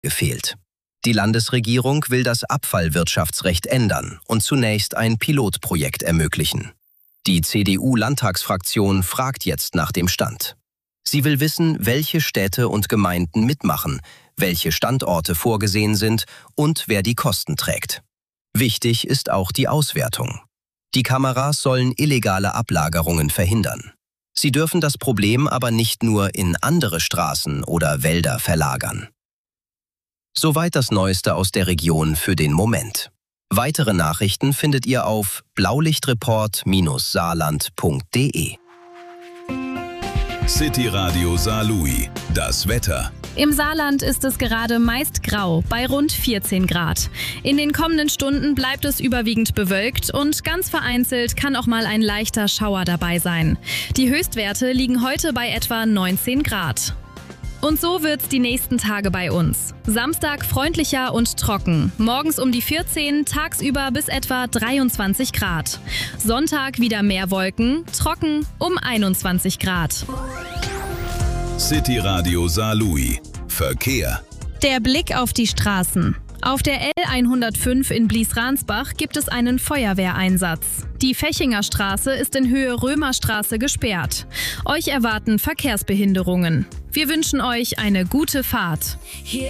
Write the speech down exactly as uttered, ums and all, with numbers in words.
gefehlt. Die Landesregierung will das Abfallwirtschaftsrecht ändern und zunächst ein Pilotprojekt ermöglichen. Die C D U-Landtagsfraktion fragt jetzt nach dem Stand. Sie will wissen, welche Städte und Gemeinden mitmachen, welche Standorte vorgesehen sind und wer die Kosten trägt. Wichtig ist auch die Auswertung. Die Kameras sollen illegale Ablagerungen verhindern. Sie dürfen das Problem aber nicht nur in andere Straßen oder Wälder verlagern. Soweit das Neueste aus der Region für den Moment. Weitere Nachrichten findet ihr auf blaulichtreport Bindestrich saarland Punkt de. City Radio Saarlouis. Das Wetter. Im Saarland ist es gerade meist grau, bei rund vierzehn Grad. In den kommenden Stunden bleibt es überwiegend bewölkt und ganz vereinzelt kann auch mal ein leichter Schauer dabei sein. Die Höchstwerte liegen heute bei etwa neunzehn Grad. Und so wird's die nächsten Tage bei uns. Samstag freundlicher und trocken. Morgens um die vierzehn, tagsüber bis etwa dreiundzwanzig Grad. Sonntag wieder mehr Wolken, trocken um einundzwanzig Grad. City Radio Saarlouis. Verkehr. Der Blick auf die Straßen. Auf der L hundertfünf in Blies-Ransbach gibt es einen Feuerwehreinsatz. Die Fechinger Straße ist in Höhe Römerstraße gesperrt. Euch erwarten Verkehrsbehinderungen. Wir wünschen euch eine gute Fahrt. Hier